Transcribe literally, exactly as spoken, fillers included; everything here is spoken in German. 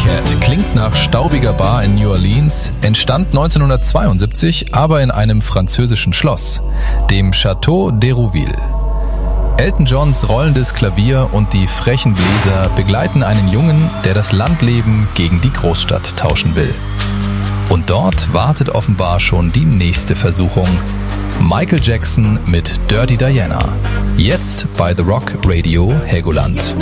Cat klingt nach staubiger Bar in New Orleans, entstand neunzehnhundertzweiundsiebzig aber in einem französischen Schloss, dem Château d'Hérouville. Elton Johns rollendes Klavier und die frechen Bläser begleiten einen Jungen, der das Landleben gegen die Großstadt tauschen will. Und dort wartet offenbar schon die nächste Versuchung. Michael Jackson mit Dirty Diana. Jetzt bei The Rock Radio Helgoland.